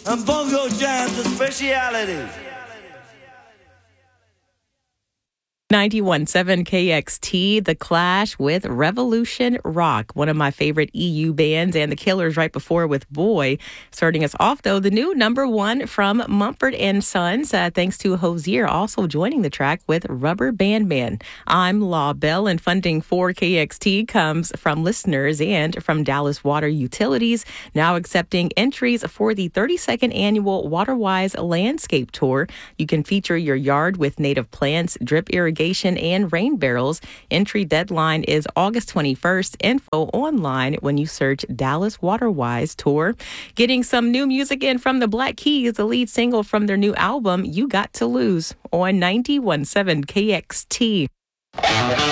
and bongo jams a speciality. 91.7 KXT, The Clash with Revolution Rock, one of my favorite EU bands, and The Killers right before with Boy. Starting us off, though, the new #1 from Mumford & Sons, thanks to Hozier, also joining the track with Rubber Band Man. I'm Law Bell, and funding for KXT comes from listeners and from Dallas Water Utilities, now accepting entries for the 32nd annual WaterWise Landscape Tour. You can feature your yard with native plants, drip irrigation, and rain barrels. Entry deadline is August 21st. Info online when you search Dallas WaterWise Tour. Getting some new music in from the Black Keys, the lead single from their new album, You Got to Lose, on 91.7 KXT.